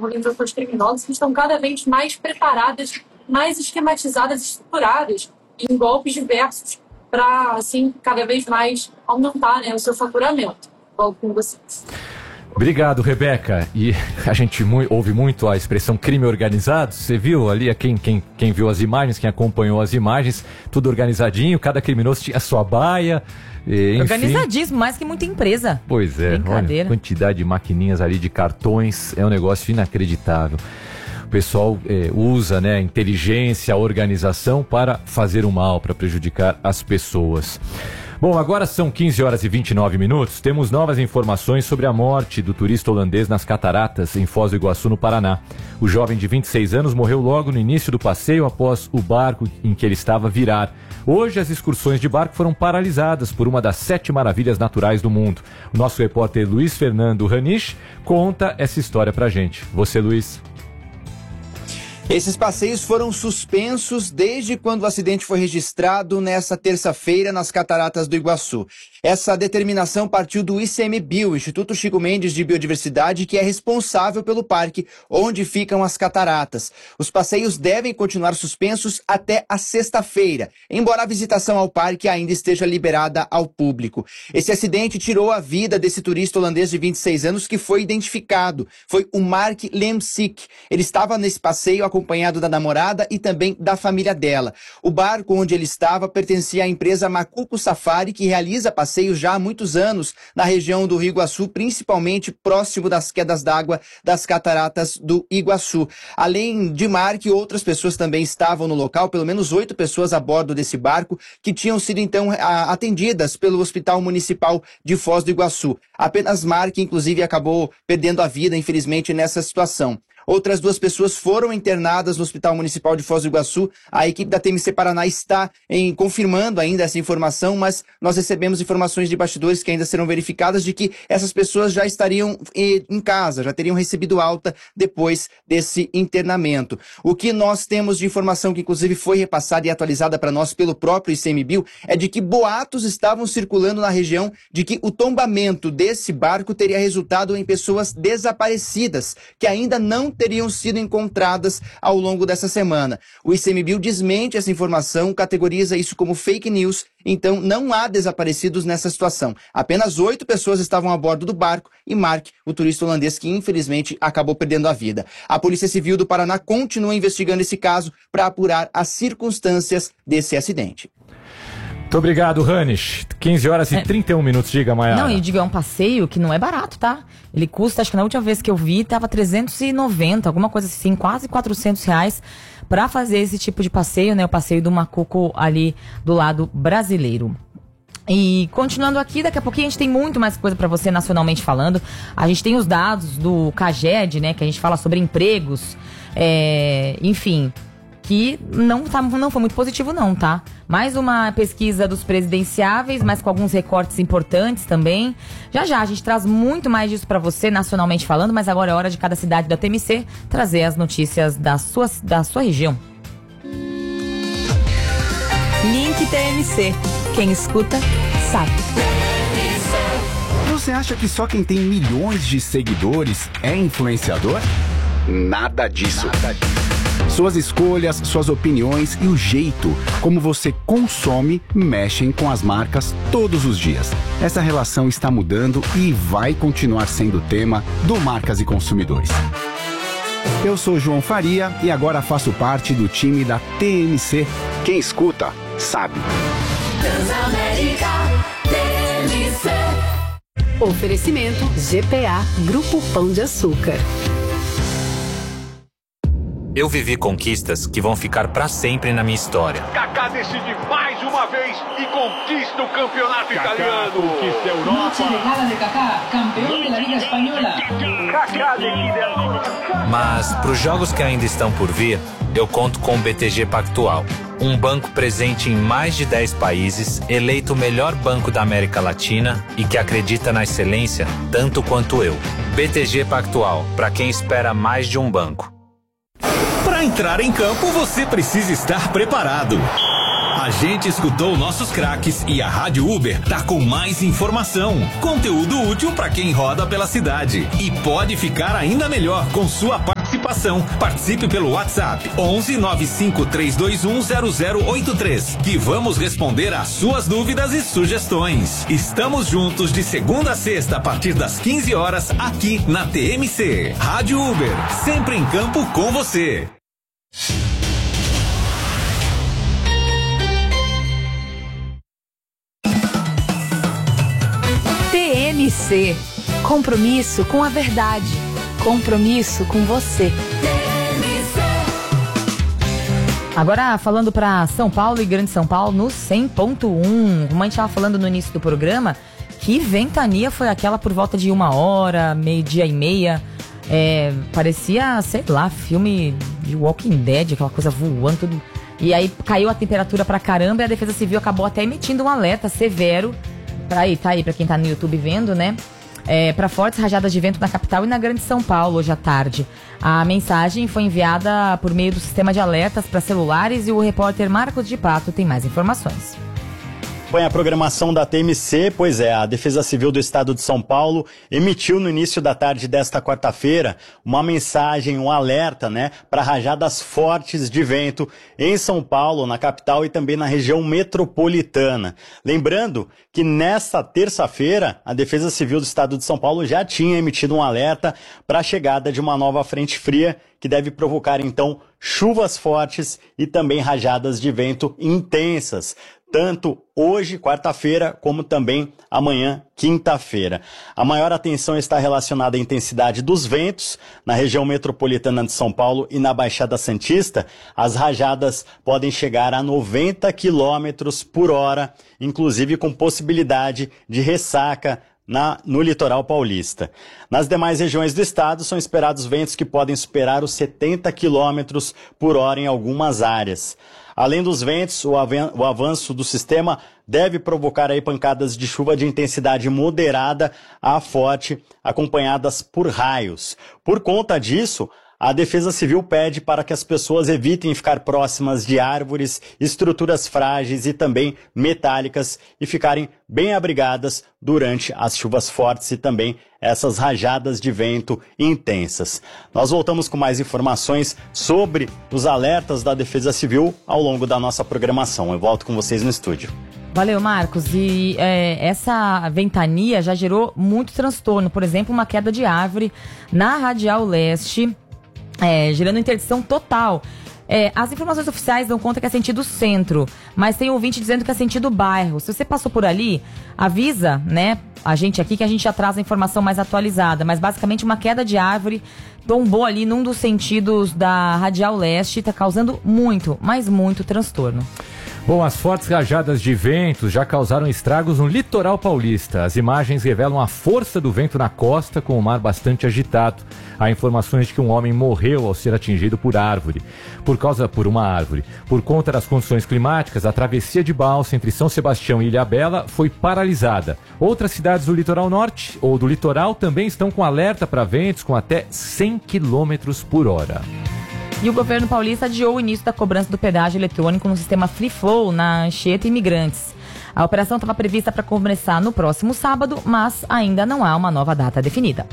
organizações criminosas que estão cada vez mais preparadas, mais esquematizadas, estruturadas em golpes diversos para, assim, cada vez mais aumentar, né, o seu faturamento. Volto com vocês. Obrigado, Rebeca. E a gente ouve muito a expressão crime organizado. Você viu ali, quem viu as imagens, quem acompanhou as imagens, tudo organizadinho, cada criminoso tinha a sua baia. Enfim. Organizadíssimo, mais que muita empresa. Pois é, olha, quantidade de maquininhas ali, de cartões, é um negócio inacreditável. O pessoal usa, né, a inteligência, a organização para fazer o mal, para prejudicar as pessoas. Bom, agora são 15 horas e 29 minutos. Temos novas informações sobre a morte do turista holandês nas Cataratas, em Foz do Iguaçu, no Paraná. O jovem de 26 anos morreu logo no início do passeio após o barco em que ele estava virar. Hoje, as excursões de barco foram paralisadas por uma das 7 maravilhas naturais do mundo. O nosso repórter Luiz Fernando Ranisch conta essa história pra gente. Você, Luiz. Esses passeios foram suspensos desde quando o acidente foi registrado nesta terça-feira nas Cataratas do Iguaçu. Essa determinação partiu do ICMBio, Instituto Chico Mendes de Biodiversidade, que é responsável pelo parque onde ficam as cataratas. Os passeios devem continuar suspensos até a sexta-feira, embora a visitação ao parque ainda esteja liberada ao público. Esse acidente tirou a vida desse turista holandês de 26 anos que foi identificado. Foi o Mark Lemsik. Ele estava nesse passeio acompanhado da namorada e também da família dela. O barco onde ele estava pertencia à empresa Macuco Safari, que realiza passeios já há muitos anos na região do Rio Iguaçu, principalmente próximo das quedas d'água das Cataratas do Iguaçu. Além de Mark, outras pessoas também estavam no local, pelo menos 8 pessoas a bordo desse barco, que tinham sido então atendidas pelo Hospital Municipal de Foz do Iguaçu. Apenas Mark, inclusive, acabou perdendo a vida, infelizmente, nessa situação. Outras 2 pessoas foram internadas no Hospital Municipal de Foz do Iguaçu. A equipe da TMC Paraná está confirmando ainda essa informação, mas nós recebemos informações de bastidores que ainda serão verificadas de que essas pessoas já estariam em casa, já teriam recebido alta depois desse internamento. O que nós temos de informação que inclusive foi repassada e atualizada para nós pelo próprio ICMBio é de que boatos estavam circulando na região de que o tombamento desse barco teria resultado em pessoas desaparecidas, que ainda não teriam sido encontradas ao longo dessa semana. O ICMBio desmente essa informação, categoriza isso como fake news, então não há desaparecidos nessa situação. Apenas 8 pessoas estavam a bordo do barco e Mark, o turista holandês que infelizmente acabou perdendo a vida. A Polícia Civil do Paraná continua investigando esse caso para apurar as circunstâncias desse acidente. Muito obrigado, Ranisch. 15 horas e 31 minutos, diga, Maiara. Não, e diga, é um passeio que não é barato, tá? Ele custa, acho que na última vez que eu vi, tava 390, alguma coisa assim, quase R$400 pra fazer esse tipo de passeio, né? O passeio do Macuco ali do lado brasileiro. E continuando aqui, daqui a pouquinho a gente tem muito mais coisa pra você nacionalmente falando. A gente tem os dados do CAGED, né? Que a gente fala sobre empregos, enfim, que não foi muito positivo não, tá? Mais uma pesquisa dos presidenciáveis, mas com alguns recortes importantes também. Já a gente traz muito mais disso pra você, nacionalmente falando, mas agora é hora de cada cidade da TMC trazer as notícias da sua região. Link TMC. Quem escuta, sabe. Você acha que só quem tem milhões de seguidores é influenciador? Nada disso. Suas escolhas, suas opiniões e o jeito como você consome mexem com as marcas todos os dias. Essa relação está mudando e vai continuar sendo tema do Marcas e Consumidores. Eu sou João Faria e agora faço parte do time da TMC. Quem escuta, sabe. Transamérica, TMC. Oferecimento GPA, Grupo Pão de Açúcar. Eu vivi conquistas que vão ficar pra sempre na minha história. Kaká decide mais uma vez e conquista o campeonato italiano. Conquista a Europa. Noche llegada de Kaká, campeão da Liga Espanhola. Kaká decide a Europa. Mas pros jogos que ainda estão por vir, eu conto com o BTG Pactual. Um banco presente em mais de 10 países, eleito o melhor banco da América Latina e que acredita na excelência tanto quanto eu. BTG Pactual, para quem espera mais de um banco. Para entrar em campo, você precisa estar preparado. A gente escutou nossos craques e a Rádio Uber tá com mais informação, conteúdo útil para quem roda pela cidade e pode ficar ainda melhor com sua parte. participação. Participe pelo WhatsApp 11 95 321 0083, que vamos responder às suas dúvidas e sugestões. Estamos juntos de segunda a sexta a partir das 15 horas aqui na TMC. Rádio Uber, sempre em campo com você. TMC. Compromisso com a verdade. Compromisso com você. Agora falando para São Paulo e Grande São Paulo no 100.1. Como a gente estava falando no início do programa, que ventania foi aquela por volta de 1h, meio-dia e meia. Parecia, sei lá, filme de Walking Dead, aquela coisa voando, tudo. E aí caiu a temperatura pra caramba e a Defesa Civil acabou até emitindo um alerta severo. Tá aí pra quem tá no YouTube vendo, né? Para fortes rajadas de vento na capital e na Grande São Paulo hoje à tarde. A mensagem foi enviada por meio do sistema de alertas para celulares e o repórter Marcos de Pato tem mais informações. Acompanha a programação da TMC, pois a Defesa Civil do Estado de São Paulo emitiu no início da tarde desta quarta-feira uma mensagem, um alerta, para rajadas fortes de vento em São Paulo, na capital e também na região metropolitana. Lembrando que nesta terça-feira a Defesa Civil do Estado de São Paulo já tinha emitido um alerta para a chegada de uma nova frente fria que deve provocar então chuvas fortes e também rajadas de vento intensas, tanto hoje, quarta-feira, como também amanhã, quinta-feira. A maior atenção está relacionada à intensidade dos ventos. Na região metropolitana de São Paulo e na Baixada Santista, as rajadas podem chegar a 90 km por hora, inclusive com possibilidade de ressaca no litoral paulista. Nas demais regiões do estado, são esperados ventos que podem superar os 70 km por hora em algumas áreas. Além dos ventos, o avanço do sistema deve provocar aí pancadas de chuva de intensidade moderada a forte, acompanhadas por raios. Por conta disso, a Defesa Civil pede para que as pessoas evitem ficar próximas de árvores, estruturas frágeis e também metálicas e ficarem bem abrigadas durante as chuvas fortes e também essas rajadas de vento intensas. Nós voltamos com mais informações sobre os alertas da Defesa Civil ao longo da nossa programação. Eu volto com vocês no estúdio. Valeu, Marcos. E essa ventania já gerou muito transtorno. Por exemplo, uma queda de árvore na Radial Leste, gerando interdição total. As informações oficiais dão conta que é sentido centro, mas tem ouvinte dizendo que é sentido bairro. Se você passou por ali, avisa, a gente aqui que a gente já traz a informação mais atualizada. Mas basicamente uma queda de árvore tombou ali num dos sentidos da Radial Leste, está causando muito, mas muito transtorno. Bom, as fortes rajadas de ventos já causaram estragos no litoral paulista. As imagens revelam a força do vento na costa, com o mar bastante agitado. Há informações de que um homem morreu ao ser atingido por uma árvore. Por conta das condições climáticas, a travessia de balsa entre São Sebastião e Ilhabela foi paralisada. Outras cidades do litoral norte ou do litoral também estão com alerta para ventos com até 100 km por hora. E o governo paulista adiou o início da cobrança do pedágio eletrônico no sistema Free Flow na Anchieta Imigrantes. A operação estava prevista para começar no próximo sábado, mas ainda não há uma nova data definida.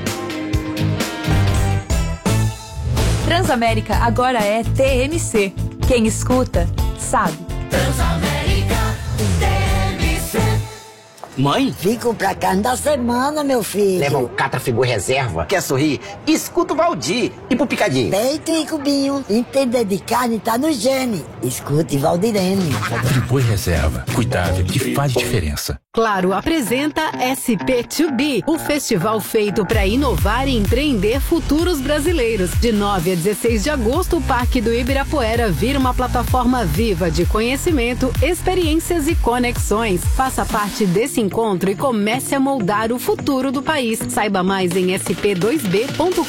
Transamérica agora é TMC. Quem escuta, sabe. Transamérica, TMC. Mãe? Fico pra cá da semana, meu filho. Leva um Catrafigura reserva. Quer sorrir? Escuta o Valdir. E pro Picadinho? Peito e cubinho. Entender de carne tá no gene. Escute Valdirene. Friboi reserva. Cuidado que faz diferença. Claro apresenta SP2B, o festival feito para inovar e empreender futuros brasileiros. De 9 a 16 de agosto, o Parque do Ibirapuera vira uma plataforma viva de conhecimento, experiências e conexões. Faça parte desse encontro e comece a moldar o futuro do país. Saiba mais em sp2b.com.br.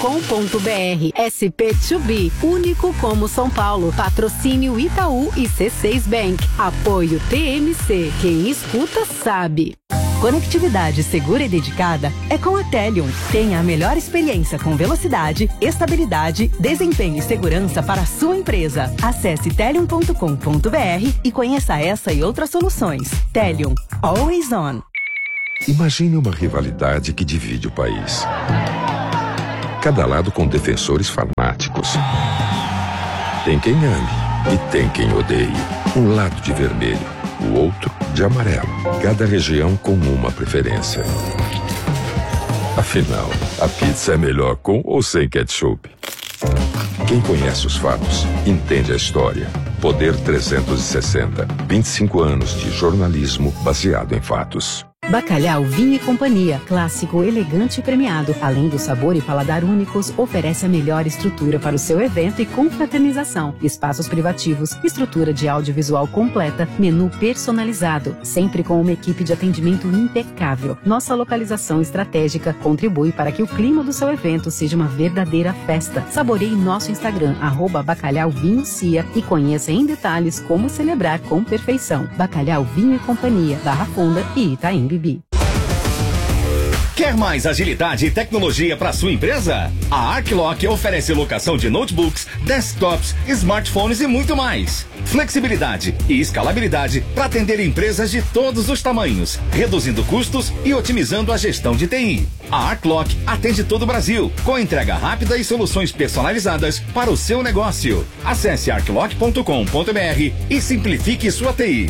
SP2B, único como São Paulo. Patrocínio Itaú e C6 Bank. Apoio TMC. Quem escuta sabe. Conectividade segura e dedicada é com a Telium. Tenha a melhor experiência com velocidade, estabilidade, desempenho e segurança para a sua empresa. Acesse telium.com.br e conheça essa e outras soluções. Telium. Always on. Imagine uma rivalidade que divide o país. Cada lado com defensores fanáticos anos. Tem quem ame e tem quem odeie. Um lado de vermelho, o outro de amarelo. Cada região com uma preferência. Afinal, a pizza é melhor com ou sem ketchup? Quem conhece os fatos, entende a história. Poder 360. 25 anos de jornalismo baseado em fatos. Bacalhau Vinho e Companhia, clássico, elegante e premiado. Além do sabor e paladar únicos, oferece a melhor estrutura para o seu evento e confraternização. Espaços privativos, estrutura de audiovisual completa, menu personalizado, sempre com uma equipe de atendimento impecável. Nossa localização estratégica contribui para que o clima do seu evento seja uma verdadeira festa. Saboreie nosso Instagram, @bacalhauvinhocia, e conheça em detalhes como celebrar com perfeição. Bacalhau Vinho e Companhia, Barra Funda e Itaim Bibi. Quer mais agilidade e tecnologia para sua empresa? A Arclock oferece locação de notebooks, desktops, smartphones e muito mais. Flexibilidade e escalabilidade para atender empresas de todos os tamanhos, reduzindo custos e otimizando a gestão de TI. A Arclock atende todo o Brasil, com entrega rápida e soluções personalizadas para o seu negócio. Acesse arclock.com.br e simplifique sua TI.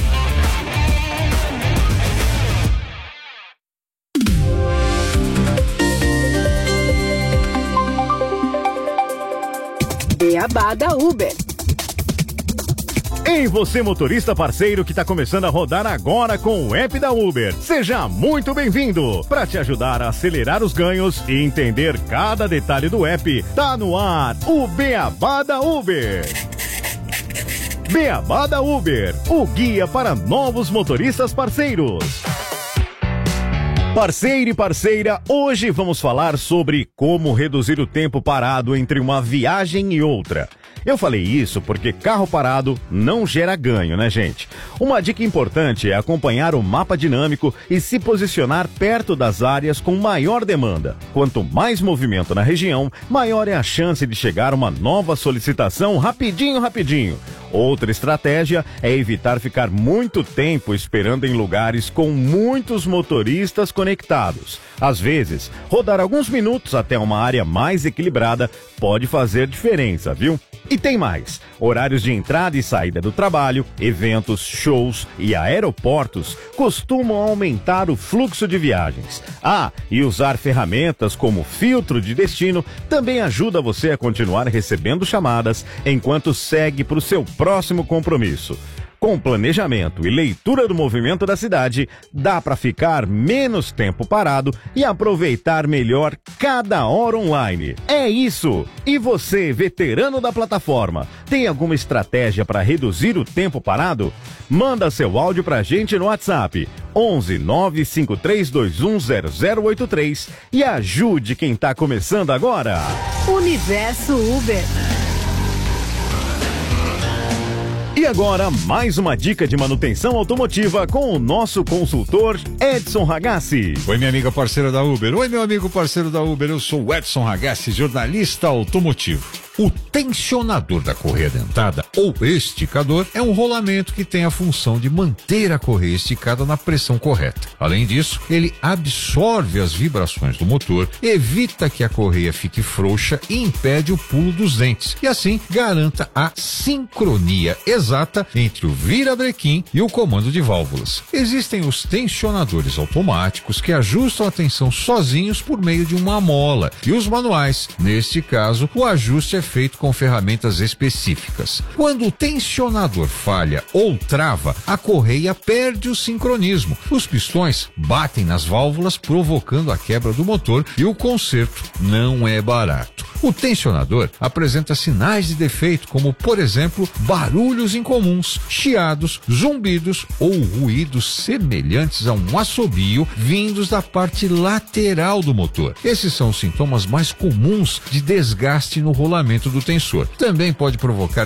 Beabá da Uber. Ei, você motorista parceiro que está começando a rodar agora com o app da Uber. Seja muito bem-vindo! Para te ajudar a acelerar os ganhos e entender cada detalhe do app, tá no ar o Beabá da Uber. Beabá da Uber, o guia para novos motoristas parceiros. Parceiro e parceira, hoje vamos falar sobre como reduzir o tempo parado entre uma viagem e outra. Eu falei isso porque carro parado não gera ganho, né, gente? Uma dica importante é acompanhar o mapa dinâmico e se posicionar perto das áreas com maior demanda. Quanto mais movimento na região, maior é a chance de chegar uma nova solicitação rapidinho. Outra estratégia é evitar ficar muito tempo esperando em lugares com muitos motoristas conectados. Às vezes, rodar alguns minutos até uma área mais equilibrada pode fazer diferença, viu? E tem mais. Horários de entrada e saída do trabalho, eventos, shows e aeroportos costumam aumentar o fluxo de viagens. E usar ferramentas como filtro de destino também ajuda você a continuar recebendo chamadas enquanto segue para o seu próximo compromisso. Com planejamento e leitura do movimento da cidade, dá para ficar menos tempo parado e aproveitar melhor cada hora online. É isso! E você, veterano da plataforma, tem alguma estratégia para reduzir o tempo parado? Manda seu áudio pra gente no WhatsApp 11 95321 0083 e ajude quem tá começando agora. Universo Uber. E agora, mais uma dica de manutenção automotiva com o nosso consultor Edson Ragazzi. Oi, minha amiga parceira da Uber. Oi, meu amigo parceiro da Uber. Eu sou o Edson Ragazzi, jornalista automotivo. O tensionador da correia dentada, ou esticador, é um rolamento que tem a função de manter a correia esticada na pressão correta. Além disso, ele absorve as vibrações do motor, evita que a correia fique frouxa e impede o pulo dos dentes. E assim, garanta a sincronia exata entre o virabrequim e o comando de válvulas. Existem os tensionadores automáticos que ajustam a tensão sozinhos por meio de uma mola, e os manuais. Neste caso, o ajuste é feito com ferramentas específicas. Quando o tensionador falha ou trava, a correia perde o sincronismo. Os pistões batem nas válvulas, provocando a quebra do motor, e o conserto não é barato. O tensionador apresenta sinais de defeito, como, por exemplo, barulhos incomuns, chiados, zumbidos ou ruídos semelhantes a um assobio vindos da parte lateral do motor. Esses são os sintomas mais comuns de desgaste no rolamento do tensor. Também pode provocar desgaste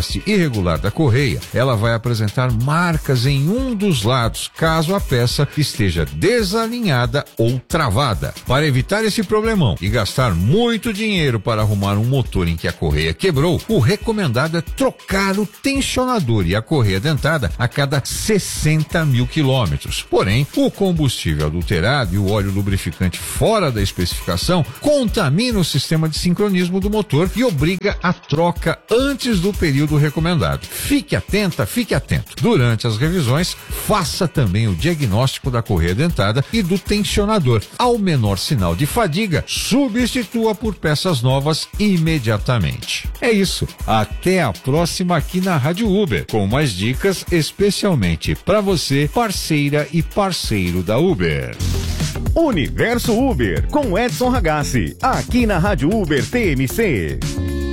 desgaste irregular da correia, ela vai apresentar marcas em um dos lados, caso a peça esteja desalinhada ou travada. Para evitar esse problemão e gastar muito dinheiro para arrumar um motor em que a correia quebrou, o recomendado é trocar o tensionador e a correia dentada a cada 60 mil quilômetros. Porém, o combustível adulterado e o óleo lubrificante fora da especificação contamina o sistema de sincronismo do motor e obriga a troca antes do período recomendado. Fique atenta, fique atento. Durante as revisões, faça também o diagnóstico da correia dentada e do tensionador. Ao menor sinal de fadiga, substitua por peças novas imediatamente. É isso. Até a próxima aqui na Rádio Uber, com mais dicas especialmente para você, parceira e parceiro da Uber. Universo Uber, com Edson Ragazzi, aqui na Rádio Uber TMC.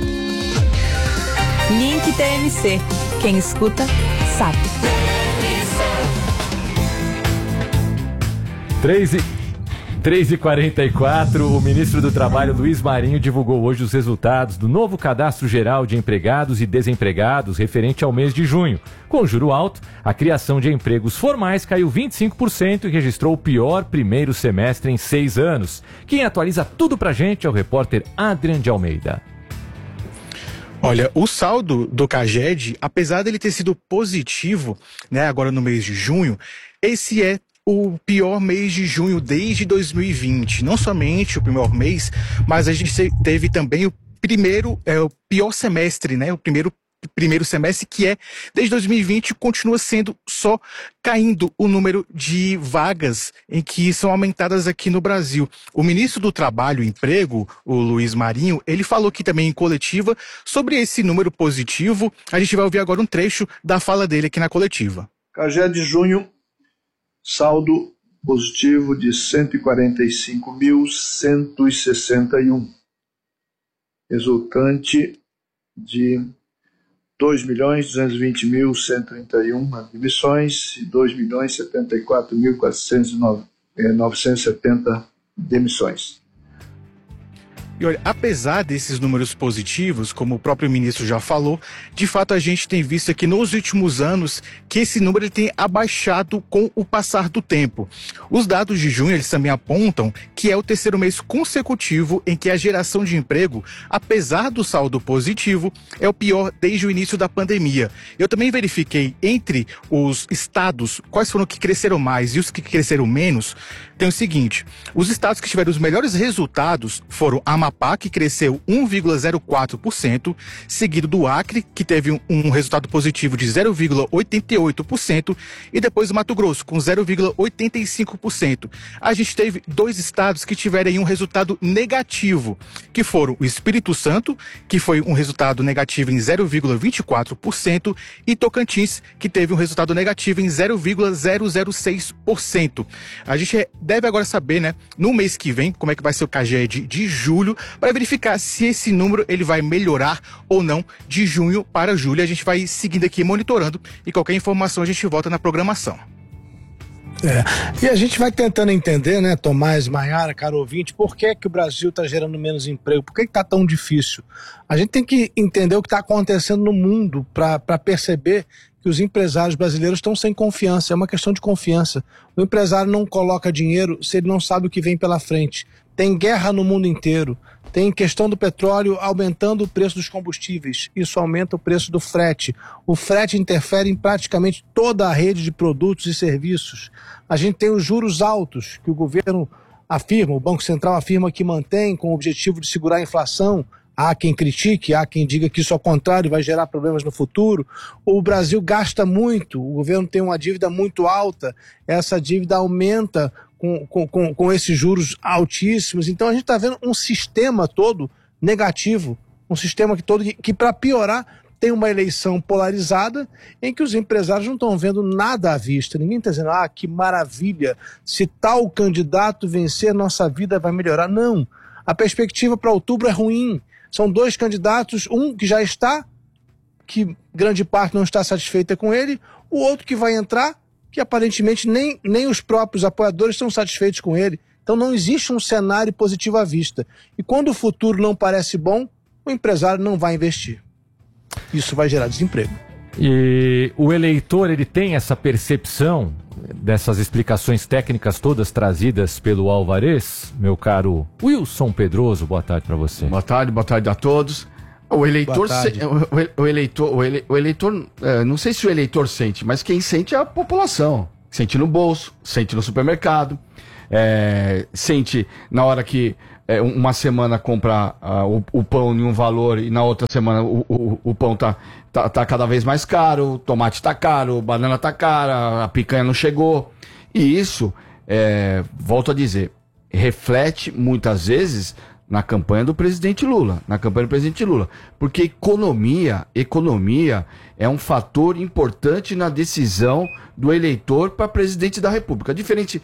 Link TMC. Quem escuta, sabe. 3h44, o ministro do Trabalho, Luiz Marinho, divulgou hoje os resultados do novo Cadastro Geral de Empregados e Desempregados referente ao mês de junho. Com juro alto, a criação de empregos formais caiu 25% e registrou o pior primeiro semestre em 6 anos. Quem atualiza tudo pra gente é o repórter Adrian de Almeida. Olha, o saldo do CAGED, apesar dele ter sido positivo, né, agora no mês de junho, esse é o pior mês de junho desde 2020. Não somente o pior mês, mas a gente teve também o pior semestre, né? O primeiro semestre, que desde 2020, continua sendo só caindo o número de vagas em que são aumentadas aqui no Brasil. O ministro do Trabalho e Emprego, o Luiz Marinho, ele falou aqui também em coletiva sobre esse número positivo. A gente vai ouvir agora um trecho da fala dele aqui na coletiva. CAGED de junho, saldo positivo de 145.161, resultante de 2.220.131 admissões e 2.074.970 demissões. E olha, apesar desses números positivos, como o próprio ministro já falou, de fato a gente tem visto aqui nos últimos anos que esse número ele tem abaixado com o passar do tempo. Os dados de junho, eles também apontam que é o terceiro mês consecutivo em que a geração de emprego, apesar do saldo positivo, é o pior desde o início da pandemia. Eu também verifiquei entre os estados quais foram os que cresceram mais e os que cresceram menos. Tem o seguinte, os estados que tiveram os melhores resultados foram Amapá, que cresceu 1,04%, seguido do Acre, que teve um resultado positivo de 0,88%, e depois o Mato Grosso, com 0,85%. A gente teve 2 estados que tiveram um resultado negativo, que foram o Espírito Santo, que foi um resultado negativo em 0,24%, e Tocantins, que teve um resultado negativo em 0,006%. A gente deve agora saber, né, no mês que vem, como é que vai ser o CAGED de julho, para verificar se esse número ele vai melhorar ou não de junho para julho. A gente vai seguindo aqui monitorando e qualquer informação a gente volta na programação. E a gente vai tentando entender, né, Tomás, Maiara, caro ouvinte, por que o Brasil está gerando menos emprego, por que está tão difícil? A gente tem que entender o que está acontecendo no mundo para perceber que os empresários brasileiros estão sem confiança, é uma questão de confiança. O empresário não coloca dinheiro se ele não sabe o que vem pela frente. Tem guerra no mundo inteiro, tem questão do petróleo aumentando o preço dos combustíveis, isso aumenta o preço do frete. O frete interfere em praticamente toda a rede de produtos e serviços. A gente tem os juros altos, que o governo afirma, o Banco Central afirma que mantém com o objetivo de segurar a inflação. Há quem critique, há quem diga que isso ao contrário vai gerar problemas no futuro. O Brasil gasta muito, o governo tem uma dívida muito alta, essa dívida aumenta com esses juros altíssimos. Então a gente está vendo um sistema todo negativo, um sistema que para piorar tem uma eleição polarizada em que os empresários não estão vendo nada à vista. Ninguém está dizendo, que maravilha, se tal candidato vencer, nossa vida vai melhorar. Não, a perspectiva para outubro é ruim. São 2 candidatos, um que já está, que grande parte não está satisfeita com ele, o outro que vai entrar, que aparentemente nem os próprios apoiadores estão satisfeitos com ele. Então não existe um cenário positivo à vista. E quando o futuro não parece bom, o empresário não vai investir. Isso vai gerar desemprego. E o eleitor, ele tem essa percepção dessas explicações técnicas todas trazidas pelo Alvarez? Meu caro Wilson Pedroso, boa tarde para você. Boa tarde a todos. O eleitor, o eleitor, não sei se o eleitor sente, mas quem sente é a população. Sente no bolso, sente no supermercado, sente na hora que uma semana compra o pão em um valor e na outra semana o pão tá cada vez mais caro, o tomate tá caro, a banana tá cara, a picanha não chegou. E isso, volto a dizer, reflete muitas vezes na campanha do presidente Lula, porque economia é um fator importante na decisão do eleitor para presidente da República. Diferente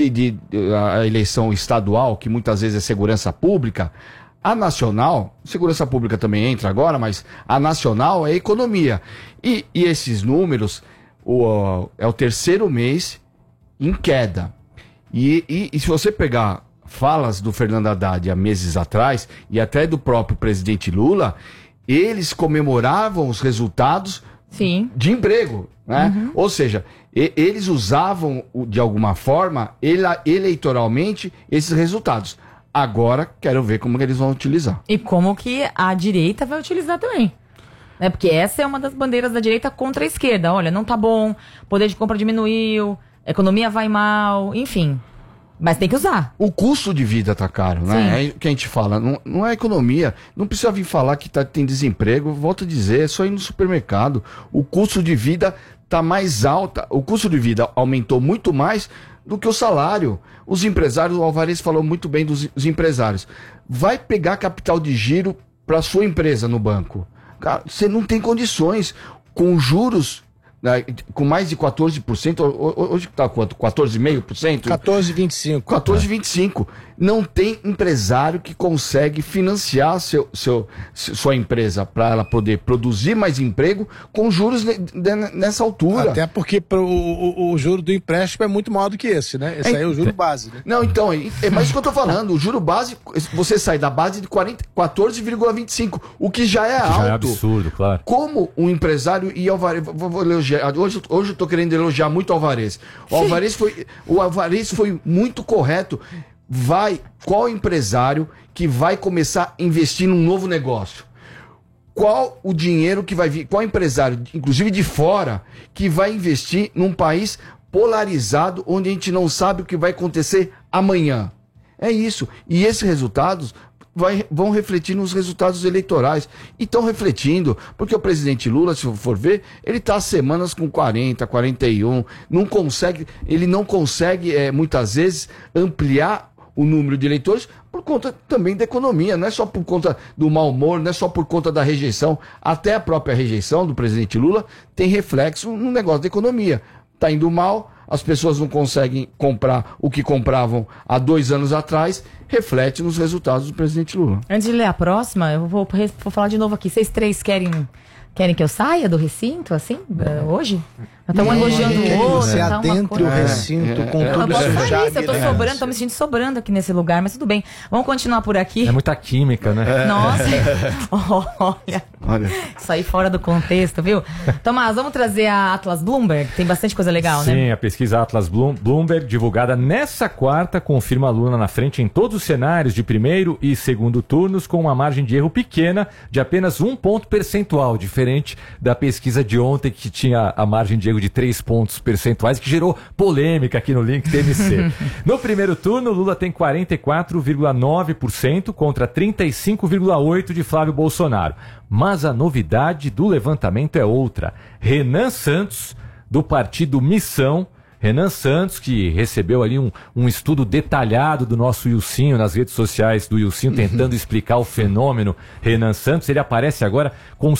a eleição estadual, que muitas vezes é segurança pública, a nacional, segurança pública também entra agora, mas a nacional é economia. E esses números, é o terceiro mês em queda. E se você pegar falas do Fernando Haddad há meses atrás, e até do próprio presidente Lula, eles comemoravam os resultados de emprego, né? Uhum. Ou seja, eles usavam de alguma forma, eleitoralmente, esses resultados. Agora, quero ver como que eles vão utilizar. E como que a direita vai utilizar também. Porque essa é uma das bandeiras da direita contra a esquerda. Olha, não tá bom, poder de compra diminuiu, economia vai mal, enfim. Mas tem que usar. O custo de vida tá caro, né? É o que a gente fala, não é economia. Não precisa vir falar que tem desemprego. Volto a dizer, é só ir no supermercado. O custo de vida tá mais alto. O custo de vida aumentou muito mais do que o salário. Os empresários, o Alvarez falou muito bem dos empresários. Vai pegar capital de giro para sua empresa no banco. Cara, você não tem condições. Com juros com mais de 14%, hoje está quanto? 14,5%? 14,25%. 14,25%. Não tem empresário que consegue financiar sua empresa para ela poder produzir mais emprego com juros nessa altura. Até porque o juro do empréstimo é muito maior do que esse, né? Esse aí é o juro base, né? Não, então, é mais isso que eu tô falando. O juro base, você sai da base de 14,25%, o que já é alto. Já é absurdo, claro. Como um empresário, e Alvarez, vou elogiar, hoje eu tô querendo elogiar muito o Alvarez. O Alvarez foi muito correto. Qual empresário que vai começar a investir num novo negócio? Qual o dinheiro que vai vir? Qual empresário, inclusive de fora, que vai investir num país polarizado, onde a gente não sabe o que vai acontecer amanhã? É isso. E esses resultados vão refletir nos resultados eleitorais. E estão refletindo, porque o presidente Lula, se for ver, ele está há semanas com 40, 41, ele não consegue, muitas vezes, ampliar o número de eleitores por conta também da economia, não é só por conta do mau humor, não é só por conta da rejeição, até a própria rejeição do presidente Lula tem reflexo no negócio da economia. Está indo mal, as pessoas não conseguem comprar o que compravam há 2 anos atrás, reflete nos resultados do presidente Lula. Antes de ler a próxima, eu vou falar de novo aqui. Vocês três querem que eu saia do recinto, assim, hoje? Estamos elogiando o outro. Você adentre o recinto com tudo isso já. Eu tô sobrando, tô me sentindo sobrando aqui nesse lugar, mas tudo bem. Vamos continuar por aqui. É muita química, né? Nossa. Olha. Isso aí fora do contexto, viu? Tomás, vamos trazer a Atlas Bloomberg? Tem bastante coisa legal, né? Sim, a pesquisa Atlas Bloomberg, divulgada nessa quarta, confirma a Lula na frente em todos os cenários de primeiro e segundo turnos, com uma margem de erro pequena de apenas 1 ponto percentual, diferente da pesquisa de ontem, que tinha a margem de erro de 3 pontos percentuais, que gerou polêmica aqui no link TMC. No primeiro turno, Lula tem 44,9% contra 35,8% de Flávio Bolsonaro. Mas a novidade do levantamento é outra. Renan Santos, do partido Missão, Renan Santos, que recebeu ali um estudo detalhado do nosso Ilcinho nas redes sociais do Ilcinho, tentando explicar o fenômeno Renan Santos, ele aparece agora com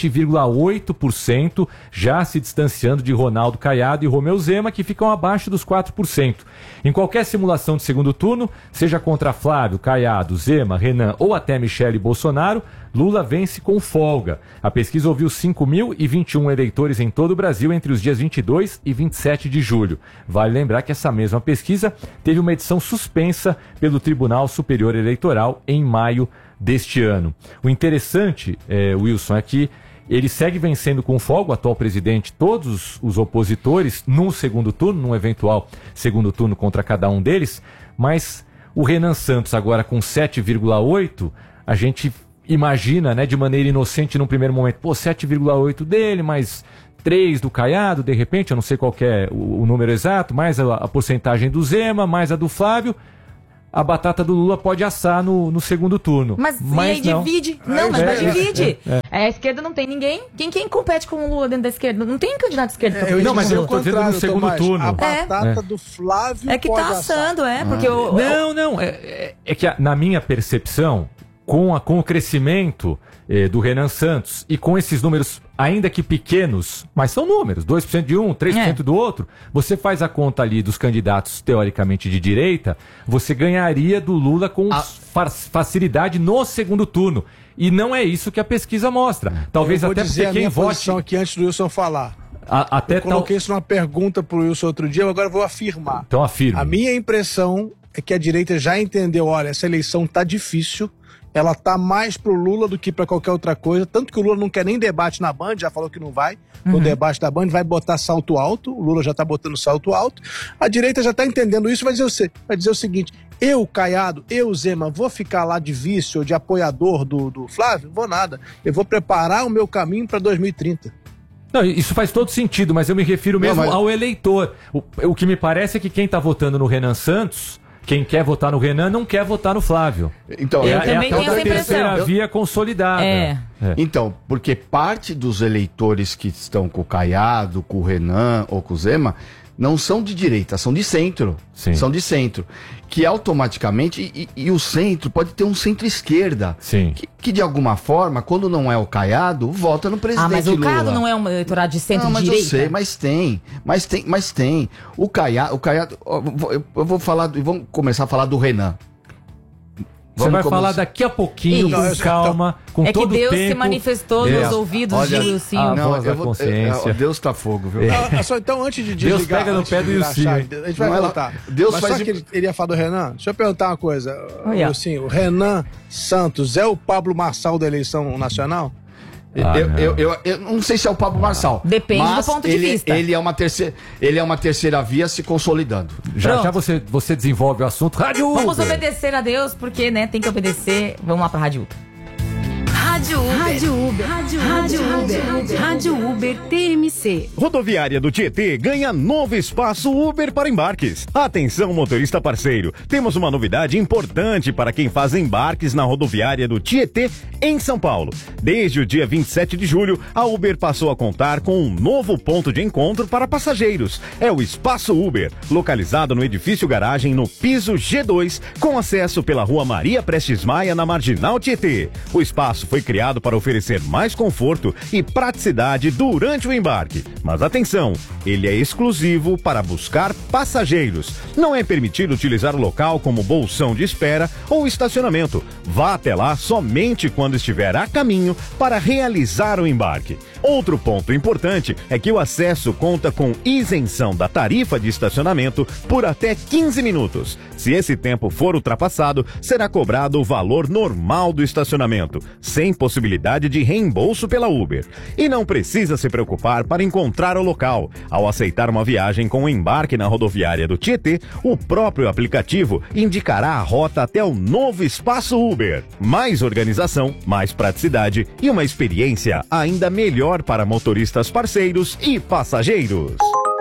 7,8%, já se distanciando de Ronaldo Caiado e Romeu Zema, que ficam abaixo dos 4%. Em qualquer simulação de segundo turno, seja contra Flávio, Caiado, Zema, Renan ou até Michele Bolsonaro, Lula vence com folga. A pesquisa ouviu 5.021 eleitores em todo o Brasil entre os dias 22 e 27 de julho. Vale lembrar que essa mesma pesquisa teve uma edição suspensa pelo Tribunal Superior Eleitoral em maio deste ano. O interessante, Wilson, é que Ele segue vencendo com folga, o atual presidente, todos os opositores, no segundo turno, num eventual segundo turno contra cada um deles, mas o Renan Santos agora com 7,8, a gente imagina, né, de maneira inocente num primeiro momento, 7,8 dele, mais 3 do Caiado, de repente, eu não sei qual que é o número exato, mais a porcentagem do Zema, mais a do Flávio, a batata do Lula pode assar no segundo turno. Mas e aí não. divide? Não, mas vai divide. A esquerda não tem ninguém. Quem compete com o Lula dentro da esquerda? Não tem candidato de esquerda. Não, mas eu tô dizendo no segundo turno. A batata do Flávio é que tá assando, porque Não, é que na minha percepção, com o crescimento do Renan Santos e com esses números, ainda que pequenos, mas são números, 2% de um, 3% do outro, você faz a conta ali dos candidatos teoricamente de direita, você ganharia do Lula com facilidade no segundo turno. E não é isso que a pesquisa mostra. Talvez até porque quem vote... aqui antes do Wilson falar. Eu coloquei isso numa pergunta pro Wilson outro dia, agora eu vou afirmar. Então afirma. A minha impressão é que a direita já entendeu, olha, essa eleição tá difícil, ela tá mais pro Lula do que pra qualquer outra coisa, tanto que o Lula não quer nem debate na Band, já falou que não vai, no debate da Band, vai botar salto alto, o Lula já tá botando salto alto, a direita já tá entendendo isso, vai dizer o seguinte, eu, Caiado, eu, Zema, vou ficar lá de vice ou de apoiador do Flávio? Vou nada, eu vou preparar o meu caminho pra 2030. Não, isso faz todo sentido, mas eu me refiro mesmo ao eleitor. O que me parece é que quem tá votando no Renan Santos... Quem quer votar no Renan não quer votar no Flávio. Então, eu também tenho essa impressão. Terceira via consolidada. Então, porque parte dos eleitores que estão com o Caiado, com o Renan ou com o Zema, não são de direita, são de centro. Sim. São de centro. Que automaticamente, e o centro pode ter um centro-esquerda. Sim. Que de alguma forma, quando não é o Caiado, vota no presidente Lula. Mas o Caiado não é um eleitorado de centro-direita? Eu sei, mas tem. O Caiado, eu vou falar, vamos começar a falar do Renan. Você vai falar daqui a pouquinho, com calma, com todo o tempo. É que Deus se manifestou nos ouvidos de Wilson. Consciência. Deus tá fogo, viu? Então, antes de desligar... Deus pega no pé do Wilson. A gente vai voltar. Deus mas faz... só que ele iria falar do Renan? Deixa eu perguntar uma coisa. Wilson, o Renan Santos é o Pablo Marçal da eleição nacional? Eu não sei se é o Pablo Marçal. Depende do ponto de vista. Ele é uma terceira via se consolidando. Já você desenvolve o assunto. Rádio Uber. Vamos obedecer a Deus, porque tem que obedecer. Vamos lá pra Rádio Uber. Rádio Uber TMC. Rodoviária do Tietê ganha novo espaço Uber para embarques. Atenção, motorista parceiro. Temos uma novidade importante para quem faz embarques na rodoviária do Tietê em São Paulo. Desde o dia 27 de julho, a Uber passou a contar com um novo ponto de encontro para passageiros. É o Espaço Uber, localizado no edifício garagem no piso G2, com acesso pela rua Maria Prestes Maia, na Marginal Tietê. O espaço foi criado para oferecer mais conforto e praticidade durante o embarque. Mas atenção, ele é exclusivo para buscar passageiros. Não é permitido utilizar o local como bolsão de espera ou estacionamento. Vá até lá somente quando estiver a caminho para realizar o embarque. Outro ponto importante é que o acesso conta com isenção da tarifa de estacionamento por até 15 minutos. Se esse tempo for ultrapassado, será cobrado o valor normal do estacionamento, sem possibilidade de reembolso pela Uber. E não precisa se preocupar para encontrar o local. Ao aceitar uma viagem com embarque na rodoviária do Tietê, o próprio aplicativo indicará a rota até o novo espaço Uber. Mais organização, mais praticidade e uma experiência ainda melhor para motoristas parceiros e passageiros.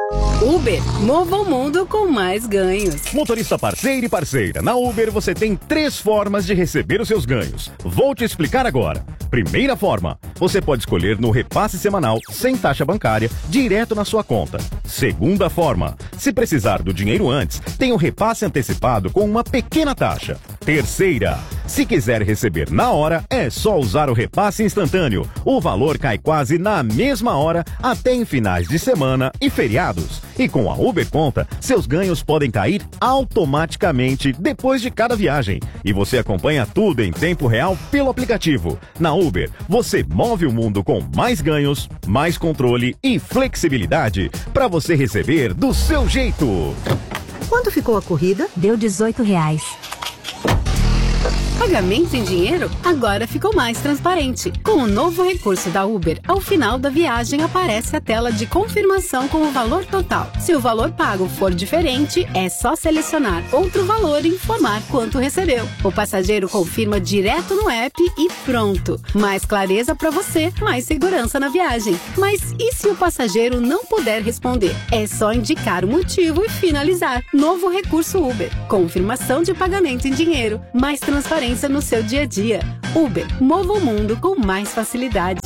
Uber, mova o mundo com mais ganhos. Motorista parceiro e parceira, na Uber você tem 3 formas de receber os seus ganhos. Vou te explicar agora. Primeira forma, você pode escolher no repasse semanal, sem taxa bancária, direto na sua conta. Segunda forma, se precisar do dinheiro antes, tem o repasse antecipado com uma pequena taxa. Terceira, se quiser receber na hora, é só usar o repasse instantâneo. O valor cai quase na mesma hora, até em finais de semana e feriados. E com a Uber Conta, seus ganhos podem cair automaticamente depois de cada viagem. E você acompanha tudo em tempo real pelo aplicativo. Na Uber, você move o mundo com mais ganhos, mais controle e flexibilidade para você receber do seu jeito. Quanto ficou a corrida? Deu R$18. Pagamento em dinheiro agora ficou mais transparente. Com o novo recurso da Uber, ao final da viagem aparece a tela de confirmação com o valor total. Se o valor pago for diferente, é só selecionar outro valor e informar quanto recebeu. O passageiro confirma direto no app e pronto. Mais clareza para você, mais segurança na viagem. Mas e se o passageiro não puder responder? É só indicar o motivo e finalizar. Novo recurso Uber. Confirmação de pagamento em dinheiro. Mais transparência no seu dia a dia. Uber, mova o mundo com mais facilidade.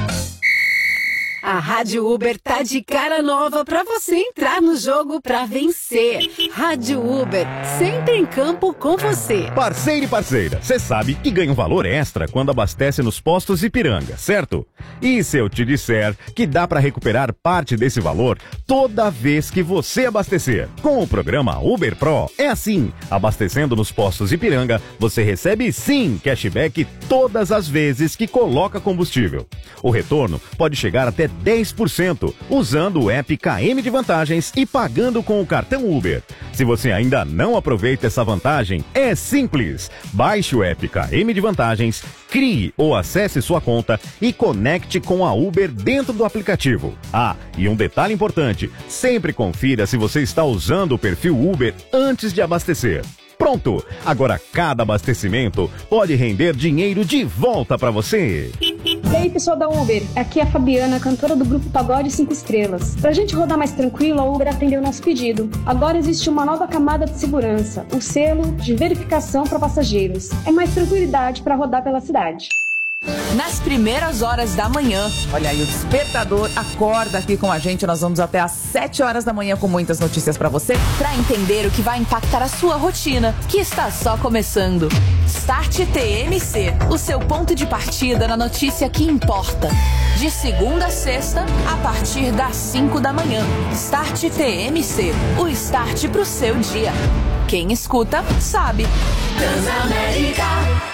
A Rádio Uber tá de cara nova pra você entrar no jogo pra vencer. Rádio Uber, sempre em campo com você. Parceiro e parceira, você sabe que ganha um valor extra quando abastece nos postos Ipiranga, certo? E se eu te disser que dá pra recuperar parte desse valor toda vez que você abastecer? Com o programa Uber Pro, é assim. Abastecendo nos postos Ipiranga, você recebe sim cashback todas as vezes que coloca combustível. O retorno pode chegar até 10% usando o app KM de Vantagens e pagando com o cartão Uber. Se você ainda não aproveita essa vantagem, é simples. Baixe o app KM de Vantagens, crie ou acesse sua conta e conecte com a Uber dentro do aplicativo. Ah, e um detalhe importante, sempre confira se você está usando o perfil Uber antes de abastecer. Pronto! Agora cada abastecimento pode render dinheiro de volta para você. E aí, pessoal da Uber, aqui é a Fabiana, cantora do grupo Pagode 5 Estrelas. Pra gente rodar mais tranquilo, a Uber atendeu nosso pedido. Agora existe uma nova camada de segurança, o selo de verificação para passageiros. É mais tranquilidade para rodar pela cidade. Nas primeiras horas da manhã. Olha aí, o Despertador acorda aqui com a gente. Nós vamos até às 7 horas da manhã com muitas notícias pra você. Pra entender o que vai impactar a sua rotina, que está só começando. Start TMC, o seu ponto de partida na notícia que importa. De segunda a sexta, a partir das 5 da manhã. Start TMC, o start pro seu dia. Quem escuta, sabe. Transamérica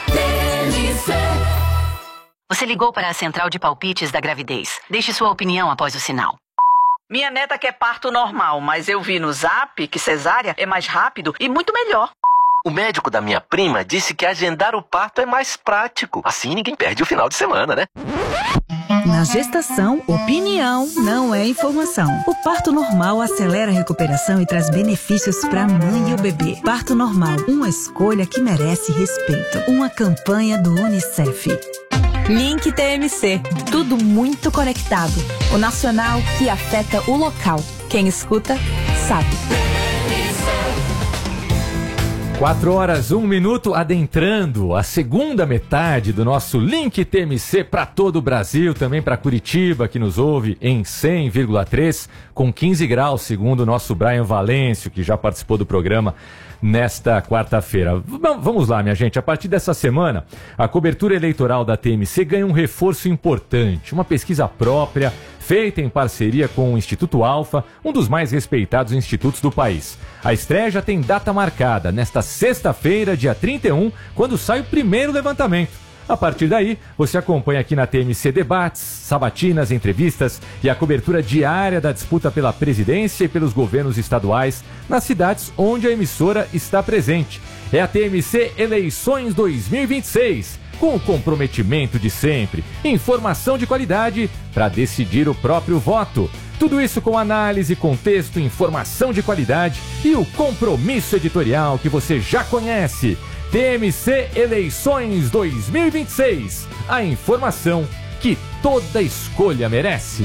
TMC. Você ligou para a central de palpites da gravidez. Deixe sua opinião após o sinal. Minha neta quer parto normal, mas eu vi no Zap que cesárea é mais rápido e muito melhor. O médico da minha prima disse que agendar o parto é mais prático. Assim ninguém perde o final de semana, né? Na gestação, opinião não é informação. O parto normal acelera a recuperação e traz benefícios para a mãe e o bebê. Parto normal, uma escolha que merece respeito. Uma campanha do UNICEF. Link TMC, tudo muito conectado. O nacional que afeta o local. Quem escuta, sabe. 4 horas, 1 minuto, adentrando a segunda metade do nosso Link TMC para todo o Brasil, também para Curitiba, que nos ouve em 100,3, com 15 graus, segundo o nosso Brian Valêncio, que já participou do programa nesta quarta-feira. Vamos lá, minha gente. A partir dessa semana, a cobertura eleitoral da TMC ganha um reforço importante. Uma pesquisa própria, feita em parceria com o Instituto Alfa, um dos mais respeitados institutos do país. A estreia já tem data marcada, nesta sexta-feira, dia 31, quando sai o primeiro levantamento. A partir daí, você acompanha aqui na TMC debates, sabatinas, entrevistas e a cobertura diária da disputa pela presidência e pelos governos estaduais nas cidades onde a emissora está presente. É a TMC Eleições 2026, com o comprometimento de sempre, informação de qualidade para decidir o próprio voto. Tudo isso com análise, contexto, informação de qualidade e o compromisso editorial que você já conhece. TMC Eleições 2026. A informação que toda escolha merece.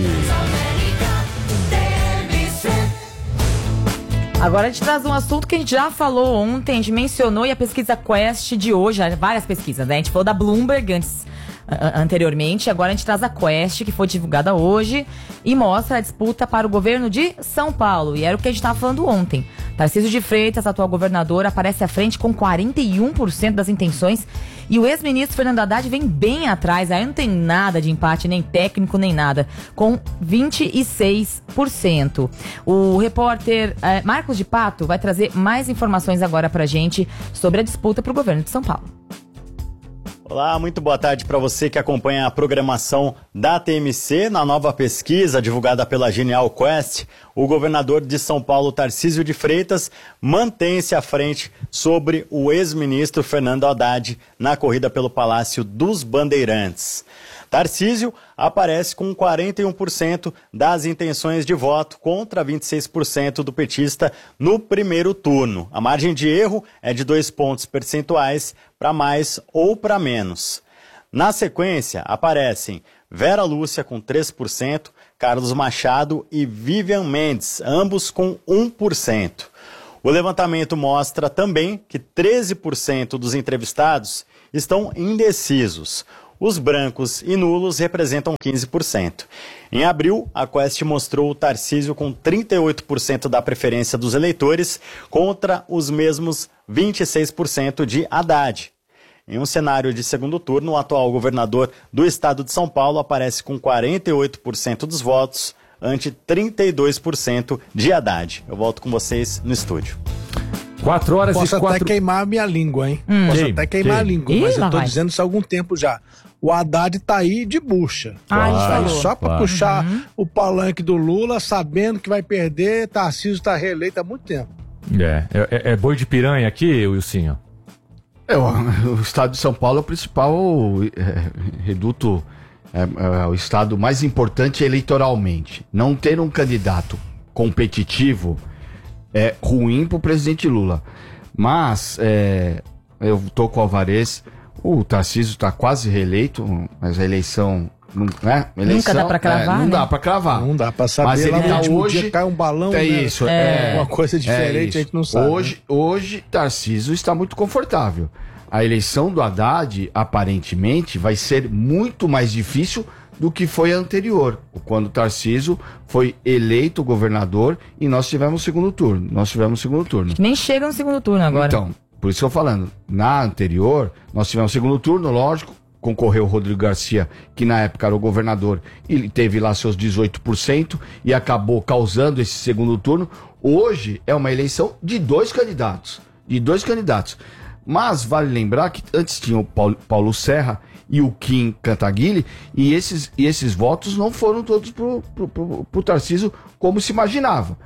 Agora a gente traz um assunto que a gente já falou ontem, a gente mencionou, e a pesquisa Quest de hoje, várias pesquisas, né? A gente falou da Bloomberg anteriormente, agora a gente traz a Quest, que foi divulgada hoje, e mostra a disputa para o governo de São Paulo. E era o que a gente estava falando ontem. Tarcísio de Freitas, atual governador, aparece à frente com 41% das intenções, e o ex-ministro Fernando Haddad vem bem atrás, aí não tem nada de empate, nem técnico, nem nada, com 26%. O repórter Marcos de Pato vai trazer mais informações agora pra gente sobre a disputa para o governo de São Paulo. Olá, muito boa tarde para você que acompanha a programação da TMC. Na nova pesquisa divulgada pela Genial Quest, o governador de São Paulo, Tarcísio de Freitas, mantém-se à frente sobre o ex-ministro Fernando Haddad na corrida pelo Palácio dos Bandeirantes. Tarcísio aparece com 41% das intenções de voto contra 26% do petista no primeiro turno. A margem de erro é de 2 pontos percentuais para mais ou para menos. Na sequência, aparecem Vera Lúcia com 3%, Carlos Machado e Vivian Mendes, ambos com 1%. O levantamento mostra também que 13% dos entrevistados estão indecisos. Os brancos e nulos representam 15%. Em abril, a Quest mostrou o Tarcísio com 38% da preferência dos eleitores contra os mesmos 26% de Haddad. Em um cenário de segundo turno, o atual governador do estado de São Paulo aparece com 48% dos votos ante 32% de Haddad. Eu volto com vocês no estúdio. 4 horas Posso e 4... até queimar a minha língua, hein? Posso até queimar a língua, mas eu tô dizendo isso há algum tempo já. O Haddad tá aí de bucha. Tá aí só pra puxar o palanque do Lula, sabendo que vai perder. Tarcísio tá reeleito há muito tempo. É boi de piranha aqui, Wilsinho? O estado de São Paulo é o principal reduto, o estado mais importante eleitoralmente. Não ter um candidato competitivo é ruim pro presidente Lula. Mas eu tô com o Alvarez, o Tarcísio tá quase reeleito, mas a eleição não é? Nunca dá pra cravar, não dá pra cravar. Não dá pra saber. Mas ele tá hoje dia cai um balão, é isso, uma coisa diferente, a gente não sabe. Hoje Tarcísio está muito confortável. A eleição do Haddad, aparentemente, vai ser muito mais difícil do que foi a anterior, quando Tarcísio foi eleito governador e nós tivemos segundo turno. Nem chega no segundo turno agora. Então, por isso que eu tô falando, na anterior, nós tivemos segundo turno, lógico, concorreu o Rodrigo Garcia, que na época era o governador, ele teve lá seus 18% e acabou causando esse segundo turno. Hoje é uma eleição de dois candidatos. Mas vale lembrar que antes tinha o Paulo Serra e o Kim Kataguiri, e esses votos não foram todos pro Tarcísio como se imaginava.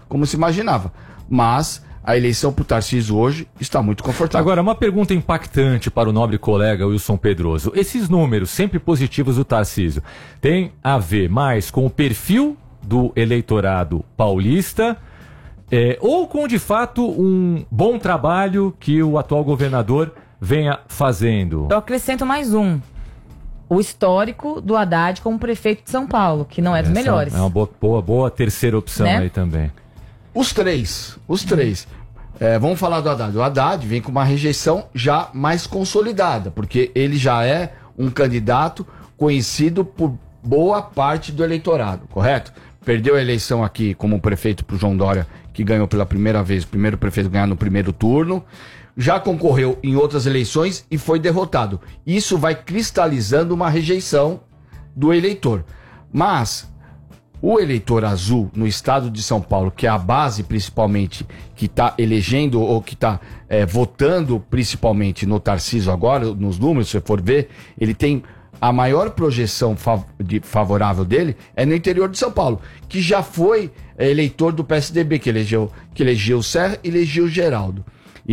Mas a eleição pro Tarcísio hoje está muito confortável. Agora, uma pergunta impactante para o nobre colega Wilson Pedroso. Esses números sempre positivos do Tarcísio têm a ver mais com o perfil do eleitorado paulista ou com, de fato, um bom trabalho que o atual governador venha fazendo? Eu acrescento mais um. O histórico do Haddad como prefeito de São Paulo, que não é dos melhores. É uma boa terceira opção, né? Aí também. Os três. Vamos falar do Haddad. O Haddad vem com uma rejeição já mais consolidada, porque ele já é um candidato conhecido por boa parte do eleitorado, correto? Perdeu a eleição aqui como prefeito pro João Dória, que ganhou pela primeira vez, o primeiro prefeito a ganhar no primeiro turno. Já concorreu em outras eleições e foi derrotado. Isso vai cristalizando uma rejeição do eleitor. Mas o eleitor azul no estado de São Paulo, que é a base principalmente, que está elegendo ou que está votando principalmente no Tarcísio agora, nos números, se você for ver, ele tem a maior projeção favorável dele é no interior de São Paulo, que já foi eleitor do PSDB, que elegeu Serra e elegeu Geraldo.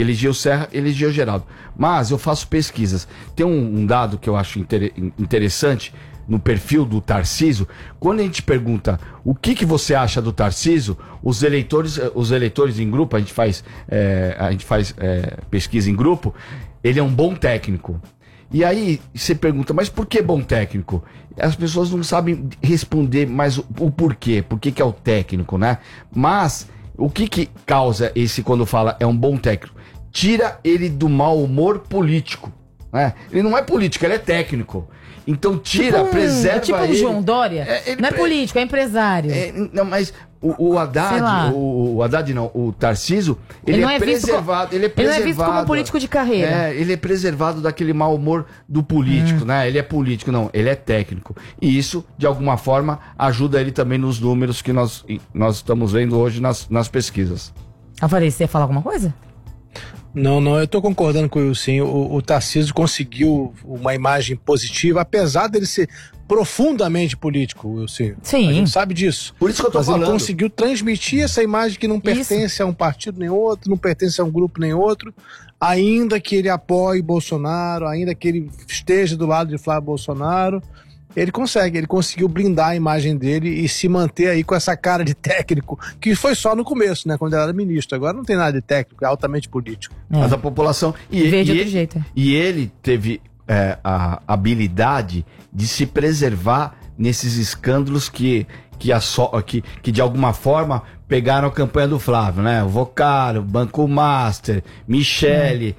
Mas eu faço pesquisas. Tem um dado que eu acho interessante no perfil do Tarcísio. Quando a gente pergunta o que você acha do Tarcísio, os eleitores em grupo, a gente faz pesquisa em grupo, ele é um bom técnico. E aí você pergunta, mas por que bom técnico? As pessoas não sabem responder mais o porquê, por que é o técnico, né? Mas o que causa esse, quando fala é um bom técnico? Tira ele do mau humor político, né? Ele não é político, ele é técnico. Então preserva tipo ele. Tipo o João Dória? Não é político, é empresário. Não, mas o Haddad, o Tarcísio, ele é preservado. Ele não é visto como político de carreira. Ele é preservado daquele mau humor do político, né? Ele é político, não, ele é técnico. E isso, de alguma forma, ajuda ele também nos números que nós estamos vendo hoje nas pesquisas. Alvarez, você ia falar alguma coisa? Não, eu tô concordando com o Wilson. O Tarcísio conseguiu uma imagem positiva, apesar dele ser profundamente político, Wilson. Sim. A gente sabe disso. Por isso que eu tô falando. Ele conseguiu transmitir essa imagem que não pertence a um partido nem outro, não pertence a um grupo nem outro, ainda que ele apoie Bolsonaro, ainda que ele esteja do lado de Flávio Bolsonaro. Ele conseguiu blindar a imagem dele e se manter aí com essa cara de técnico, que foi só no começo, né, quando ele era ministro. Agora não tem nada de técnico, é altamente político. Mas a população... Vê de outro jeito. E ele teve a habilidade de se preservar nesses escândalos que de alguma forma pegaram a campanha do Flávio, né? O Vocaro, Banco Master, Michele...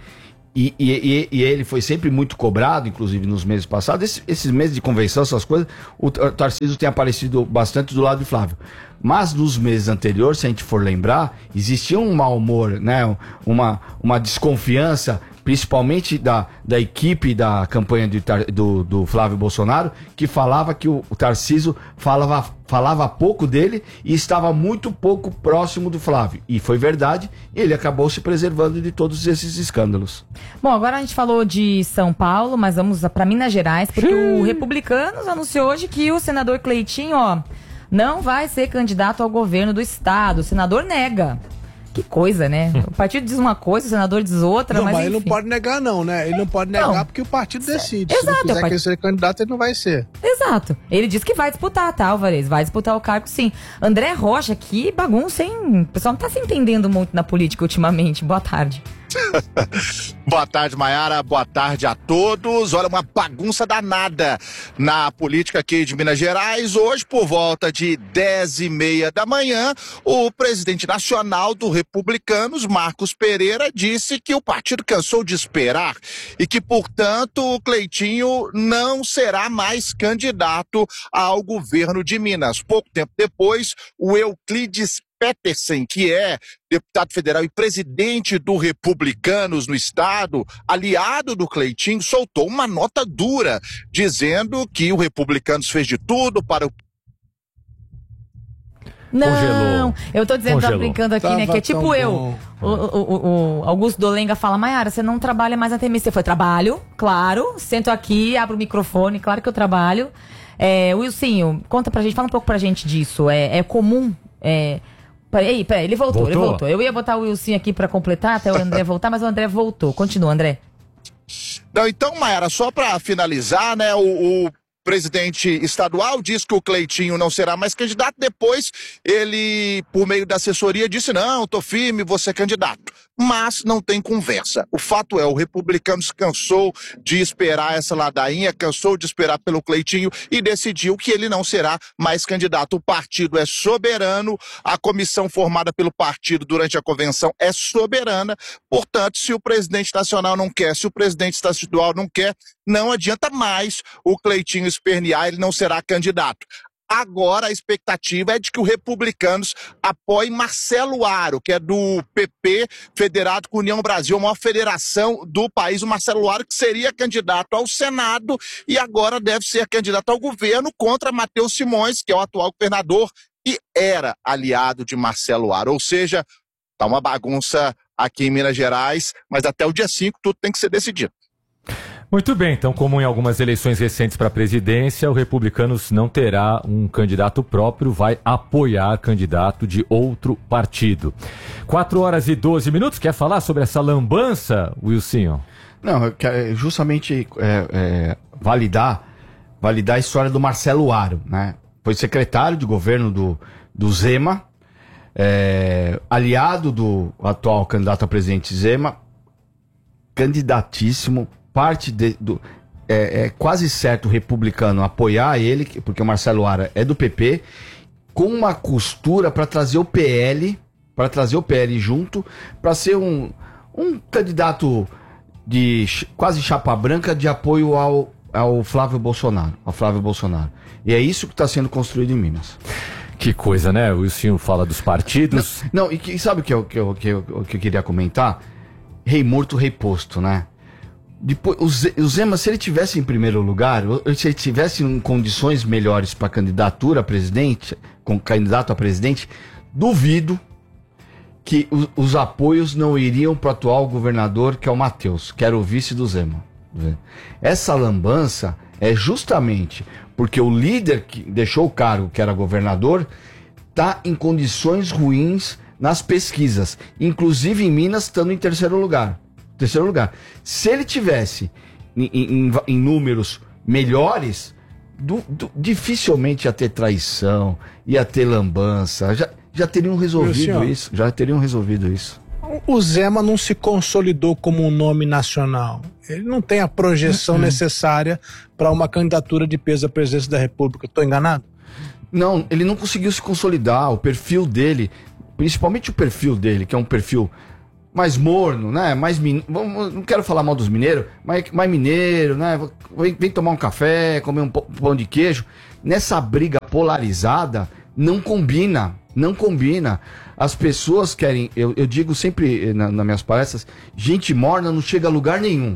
E ele foi sempre muito cobrado, inclusive nos meses passados. Esses meses de convenção, essas coisas, o Tarcísio tem aparecido bastante do lado de Flávio. Mas nos meses anteriores, se a gente for lembrar, existia um mau humor, né? Uma desconfiança, principalmente da equipe da campanha do Flávio Bolsonaro, que falava que o Tarcísio falava pouco dele e estava muito pouco próximo do Flávio. E foi verdade, ele acabou se preservando de todos esses escândalos. Bom, agora a gente falou de São Paulo, mas vamos para Minas Gerais, porque o Republicanos anunciou hoje que o senador Cleitinho, não vai ser candidato ao governo do estado. O senador nega. Que coisa, né? O partido diz uma coisa, o senador diz outra, mas ele não pode negar não, né? Ele não pode negar porque o partido decide. Exato. Se não quiser que ele seja candidato, ele não vai ser. Exato. Ele disse que vai disputar, tá, Alvarez? Vai disputar o cargo, sim. André Rocha, que bagunça, hein? O pessoal não tá se entendendo muito na política ultimamente. Boa tarde. Boa tarde, Maiara. Boa tarde a todos. Olha, uma bagunça danada na política aqui de Minas Gerais. Hoje, por volta de 10h30 da manhã, o presidente nacional do Republicanos, Marcos Pereira, disse que o partido cansou de esperar e que, portanto, o Cleitinho não será mais candidato ao governo de Minas. Pouco tempo depois, o Euclides Petersen, que é deputado federal e presidente do Republicanos no estado, aliado do Cleitinho, soltou uma nota dura, dizendo que o Republicanos fez de tudo para o... Não, Congelou. Eu tô dizendo, tô brincando aqui, né, que é tipo eu. O Augusto Dolenga fala, Maiara, você não trabalha mais na TMC. Foi, trabalho, claro, sento aqui, abro o microfone, claro que eu trabalho. Wilsinho, conta pra gente, fala um pouco pra gente disso. É comum... Peraí, ele voltou. Eu ia botar o Wilson aqui pra completar até o André voltar, mas o André voltou. Continua, André. Não, então, Maiara, só pra finalizar, né, o presidente estadual diz que o Cleitinho não será mais candidato. Depois, ele, por meio da assessoria, disse, não, tô firme, vou ser candidato. Mas não tem conversa. O fato é, o Republicanos cansou de esperar essa ladainha, cansou de esperar pelo Cleitinho e decidiu que ele não será mais candidato. O partido é soberano, a comissão formada pelo partido durante a convenção é soberana. Portanto, se o presidente nacional não quer, se o presidente estadual não quer, não adianta mais o Cleitinho espernear, ele não será candidato. Agora a expectativa é de que o Republicanos apoie Marcelo Aro, que é do PP, federado com União Brasil, a maior federação do país. O Marcelo Aro, que seria candidato ao Senado e agora deve ser candidato ao governo contra Matheus Simões, que é o atual governador e era aliado de Marcelo Aro. Ou seja, tá uma bagunça aqui em Minas Gerais, mas até o dia 5 tudo tem que ser decidido. Muito bem, então, como em algumas eleições recentes para a presidência, o Republicanos não terá um candidato próprio, vai apoiar candidato de outro partido. 4h12. Quer falar sobre essa lambança, Wilsinho? Não, eu quero justamente validar a história do Marcelo Aro, né? Foi secretário de governo do Zema, aliado do atual candidato a presidente Zema, candidatíssimo. Parte é quase certo o Republicano apoiar ele, porque o Marcelo Aro é do PP, com uma costura para trazer o PL, junto, para ser um candidato de quase chapa branca de apoio ao Flávio Bolsonaro, E é isso que está sendo construído em Minas. Que coisa, né? O Wilson fala dos partidos. Não, e sabe o que eu queria comentar? Rei morto, rei posto, né? Depois, o Zema, se ele tivesse em primeiro lugar, se ele tivesse em condições melhores para candidato a presidente, duvido que os apoios não iriam para o atual governador, que é o Matheus, que era o vice do Zema. Essa lambança é justamente porque o líder que deixou o cargo, que era governador, está em condições ruins nas pesquisas, inclusive em Minas, estando em terceiro lugar. Se ele tivesse em números melhores, dificilmente ia ter traição, ia ter lambança, já teriam resolvido isso. O Zema não se consolidou como um nome nacional. Ele não tem a projeção necessária para uma candidatura de peso à presidência da República. Estou enganado? Não, ele não conseguiu se consolidar. O perfil dele, principalmente o perfil dele, que é um perfil mais morno, né? Não quero falar mal dos mineiros, mas mais mineiro, né? Vem tomar um café, comer um pão de queijo. Nessa briga polarizada, não combina. As pessoas querem, eu digo sempre nas minhas palestras, gente morna não chega a lugar nenhum.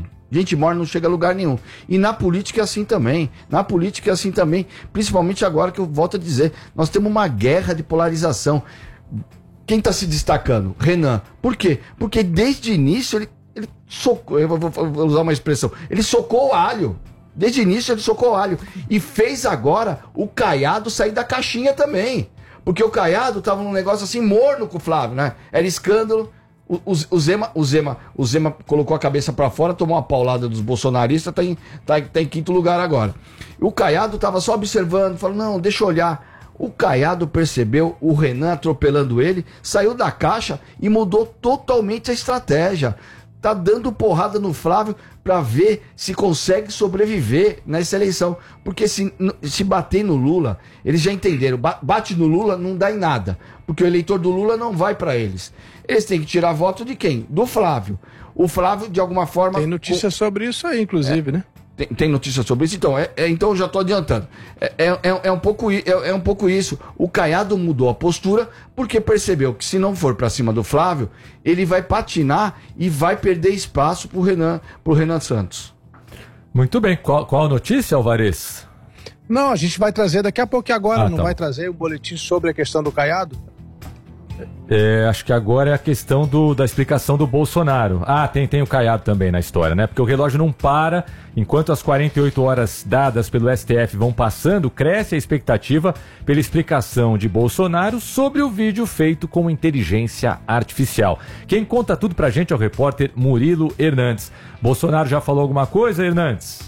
E na política é assim também. Principalmente agora que eu volto a dizer, nós temos uma guerra de polarização. Quem está se destacando? Renan. Por quê? Porque desde o início ele socou, eu vou usar uma expressão, ele socou o alho. Desde o início ele socou o alho. E fez agora o Caiado sair da caixinha também. Porque o Caiado tava num negócio assim morno com o Flávio, né? Era escândalo. O Zema colocou a cabeça pra fora, tomou uma paulada dos bolsonaristas, tá em quinto lugar agora. O Caiado tava só observando, falou, não, deixa eu olhar. O Caiado percebeu o Renan atropelando ele, saiu da caixa e mudou totalmente a estratégia. Tá dando porrada no Flávio para ver se consegue sobreviver nessa eleição. Porque se bater no Lula, eles já entenderam, bate no Lula não dá em nada. Porque o eleitor do Lula não vai para eles. Eles têm que tirar voto de quem? Do Flávio. O Flávio, de alguma forma... Tem notícia sobre isso aí, inclusive, né? Tem notícia sobre isso? Então, então eu já estou adiantando. É um pouco isso. O Caiado mudou a postura porque percebeu que se não for para cima do Flávio, ele vai patinar e vai perder espaço pro Renan Santos. Muito bem. Qual a notícia, Alvarez? Não, a gente vai trazer daqui a pouco, agora não vai trazer o boletim sobre a questão do Caiado? Acho que agora é a questão da explicação do Bolsonaro. Tem o Caiado também na história, né? Porque o relógio não para. Enquanto as 48 horas dadas pelo STF vão passando, cresce a expectativa pela explicação de Bolsonaro sobre o vídeo feito com inteligência artificial. Quem conta tudo pra gente é o repórter Murilo Hernandes. Bolsonaro já falou alguma coisa, Hernandes?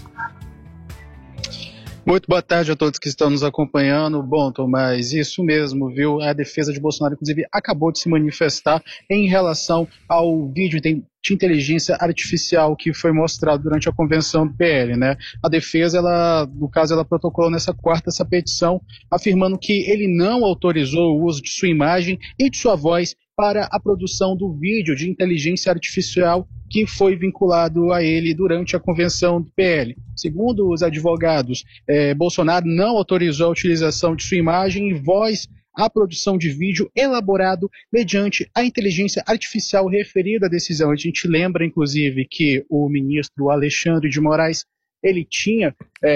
Muito boa tarde a todos que estão nos acompanhando. Bom, Tomás, isso mesmo, viu? A defesa de Bolsonaro, inclusive, acabou de se manifestar em relação ao vídeo de inteligência artificial que foi mostrado durante a convenção do PL, né? A defesa, no caso, ela protocolou nessa quarta essa petição, afirmando que ele não autorizou o uso de sua imagem e de sua voz para a produção do vídeo de inteligência artificial que foi vinculado a ele durante a convenção do PL. Segundo os advogados, Bolsonaro não autorizou a utilização de sua imagem e voz à produção de vídeo elaborado mediante a inteligência artificial referida à decisão. A gente lembra, inclusive, que o ministro Alexandre de Moraes ele tinha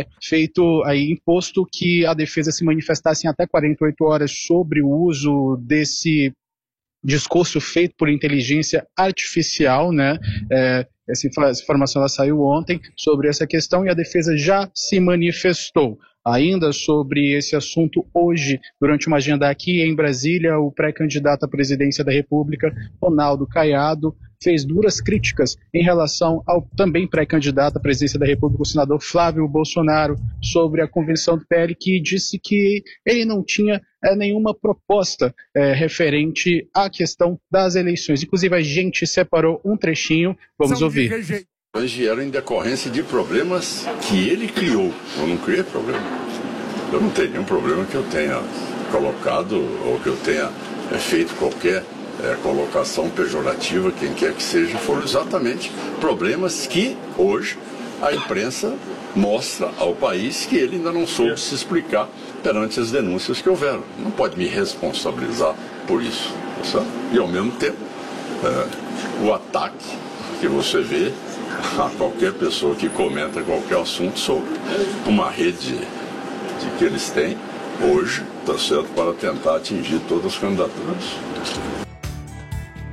imposto que a defesa se manifestasse em até 48 horas sobre o uso desse discurso feito por inteligência artificial, né? Essa informação ela saiu ontem sobre essa questão e a defesa já se manifestou. Ainda sobre esse assunto, hoje, durante uma agenda aqui em Brasília, o pré-candidato à presidência da República, Ronaldo Caiado, fez duras críticas em relação ao também pré-candidato à presidência da República, o senador Flávio Bolsonaro, sobre a convenção do PL, que disse que ele não tinha nenhuma proposta referente à questão das eleições. Inclusive, a gente separou um trechinho, vamos ouvir. Mas vieram em decorrência de problemas que ele criou. Eu não criei problema. Eu não tenho nenhum problema que eu tenha colocado ou que eu tenha feito qualquer colocação pejorativa, quem quer que seja, foram exatamente problemas que hoje a imprensa mostra ao país que ele ainda não soube se explicar perante as denúncias que houveram. Não pode me responsabilizar por isso. Sabe? E ao mesmo tempo, o ataque que você vê a qualquer pessoa que comenta qualquer assunto sobre uma rede que eles têm hoje, está certo, para tentar atingir todas as candidaturas.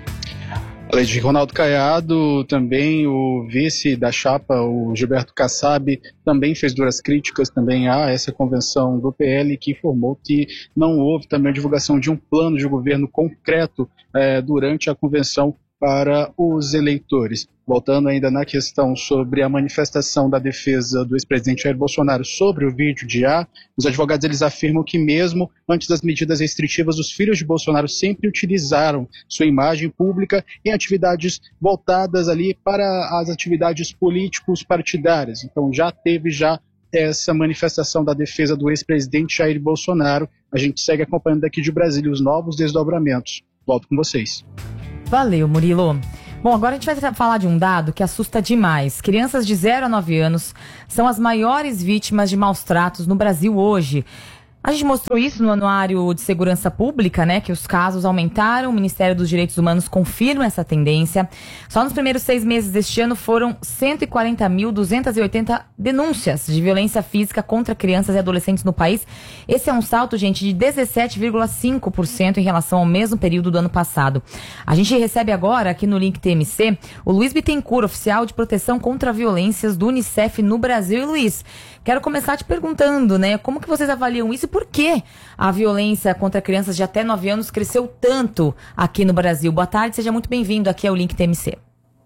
Cleide, Ronaldo Caiado, também o vice da chapa, o Gilberto Kassab, também fez duras críticas também a essa convenção do PL, que informou que não houve também a divulgação de um plano de governo concreto durante a convenção para os eleitores. Voltando ainda na questão sobre a manifestação da defesa do ex-presidente Jair Bolsonaro sobre o vídeo de os advogados eles afirmam que mesmo antes das medidas restritivas, os filhos de Bolsonaro sempre utilizaram sua imagem pública em atividades voltadas ali para as atividades políticos partidárias. Então já teve essa manifestação da defesa do ex-presidente Jair Bolsonaro. A gente segue acompanhando daqui de Brasília os novos desdobramentos. Volto com vocês. Valeu, Murilo. Bom, agora a gente vai falar de um dado que assusta demais. Crianças de 0 a 9 anos são as maiores vítimas de maus tratos no Brasil hoje. A gente mostrou isso no Anuário de Segurança Pública, né? Que os casos aumentaram. O Ministério dos Direitos Humanos confirma essa tendência. Só nos primeiros 6 meses deste ano foram 140.280 denúncias de violência física contra crianças e adolescentes no país. Esse é um salto, gente, de 17,5% em relação ao mesmo período do ano passado. A gente recebe agora, aqui no Link TMC, o Luiz Bittencourt, oficial de proteção contra violências do Unicef no Brasil. E, Luiz, quero começar te perguntando, né? Como que vocês avaliam isso? Por que a violência contra crianças de até 9 anos cresceu tanto aqui no Brasil? Boa tarde, seja muito bem-vindo aqui ao Link TMC.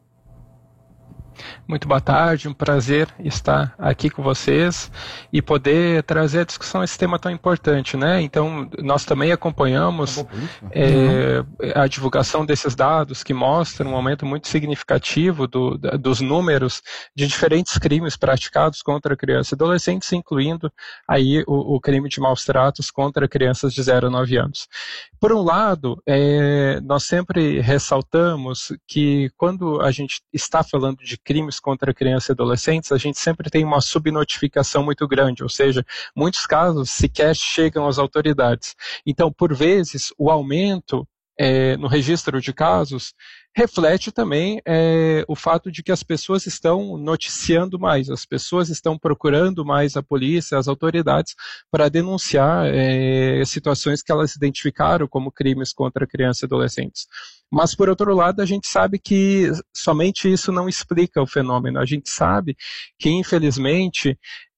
Muito boa tarde, um prazer estar aqui com vocês e poder trazer a discussão esse tema tão importante, né? Então, nós também acompanhamos a divulgação desses dados que mostram um aumento muito significativo dos números de diferentes crimes praticados contra crianças e adolescentes, incluindo aí o crime de maus tratos contra crianças de 0 a 9 anos. Por um lado, nós sempre ressaltamos que quando a gente está falando de crimes contra crianças e adolescentes, a gente sempre tem uma subnotificação muito grande, ou seja, muitos casos sequer chegam às autoridades. Então, por vezes, o aumento no registro de casos reflete também o fato de que as pessoas estão noticiando mais, as pessoas estão procurando mais a polícia, as autoridades, para denunciar situações que elas identificaram como crimes contra crianças e adolescentes. Mas, por outro lado, a gente sabe que somente isso não explica o fenômeno. A gente sabe que, infelizmente,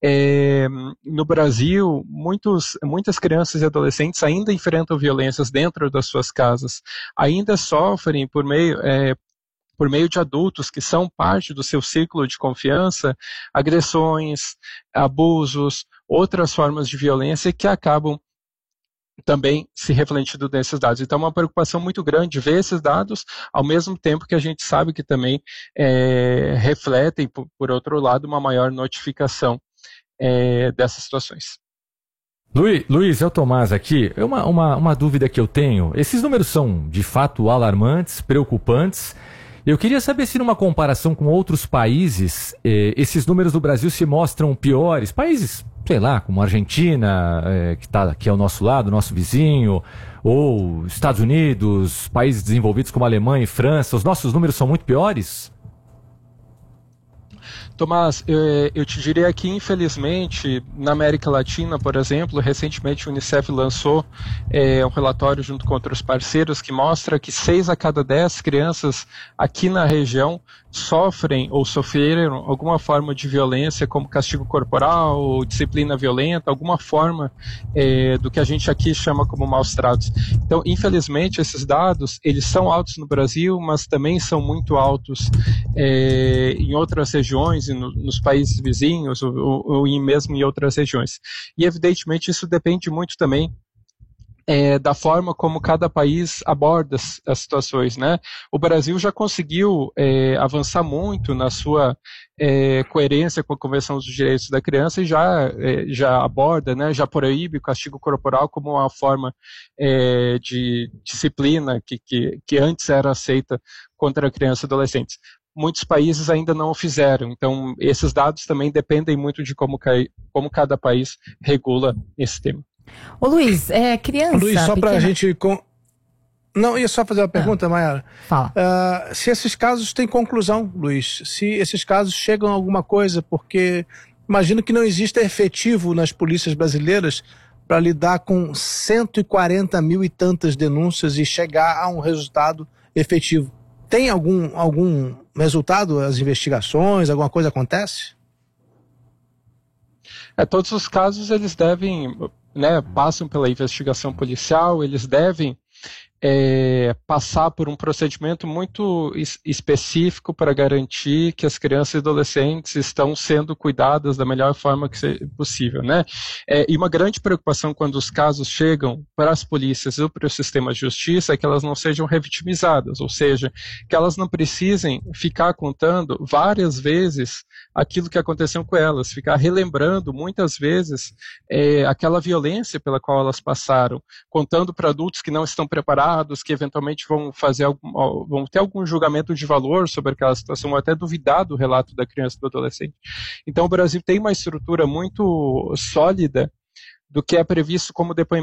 no Brasil, muitas crianças e adolescentes ainda enfrentam violências dentro das suas casas, ainda sofrem por meio de adultos que são parte do seu círculo de confiança, agressões, abusos, outras formas de violência que acabam também se refletindo nesses dados. Então, é uma preocupação muito grande ver esses dados, ao mesmo tempo que a gente sabe que também refletem, por outro lado, uma maior notificação dessas situações. Luiz, é o Tomás aqui. Uma dúvida que eu tenho. Esses números são, de fato, alarmantes, preocupantes. Eu queria saber se, numa comparação com outros países, esses números do Brasil se mostram piores. Países, sei lá, como a Argentina, que está aqui ao nosso lado, nosso vizinho, ou Estados Unidos, países desenvolvidos como a Alemanha e França. Os nossos números são muito piores? Tomás, eu te diria que, infelizmente, na América Latina, por exemplo, recentemente o Unicef lançou um relatório junto com outros parceiros que mostra que 6 a cada 10 crianças aqui na região sofrem ou sofreram alguma forma de violência, como castigo corporal ou disciplina violenta, alguma forma do que a gente aqui chama como maus tratos. Então, infelizmente, esses dados, eles são altos no Brasil, mas também são muito altos em outras regiões, nos países vizinhos ou mesmo em outras regiões. E, evidentemente, isso depende muito também da forma como cada país aborda as situações, né? O Brasil já conseguiu avançar muito na sua coerência com a Convenção dos Direitos da Criança e já aborda, né, já proíbe o castigo corporal como uma forma de disciplina que antes era aceita contra crianças e adolescentes. Muitos países ainda não o fizeram, então esses dados também dependem muito de como cada país regula esse tema. Ô Luiz, criança... Luiz, só pequena... pra gente... Não, ia só fazer uma pergunta, Mayara. Fala. Se esses casos têm conclusão, Luiz, se esses casos chegam a alguma coisa, porque imagino que não exista efetivo nas polícias brasileiras para lidar com 140 mil e tantas denúncias e chegar a um resultado efetivo. tem algum resultado, as investigações, alguma coisa acontece? Todos os casos eles devem, né, passam pela investigação policial, eles devem passar por um procedimento muito específico para garantir que as crianças e adolescentes estão sendo cuidadas da melhor forma que possível, né? E uma grande preocupação quando os casos chegam para as polícias ou para o sistema de justiça é que elas não sejam revitimizadas, ou seja, que elas não precisem ficar contando várias vezes aquilo que aconteceu com elas, ficar relembrando muitas vezes aquela violência pela qual elas passaram, contando para adultos que não estão preparados, que eventualmente vão ter algum julgamento de valor sobre aquela situação, ou até duvidar do relato da criança e do adolescente. Então o Brasil tem uma estrutura muito sólida do que é previsto como depoimento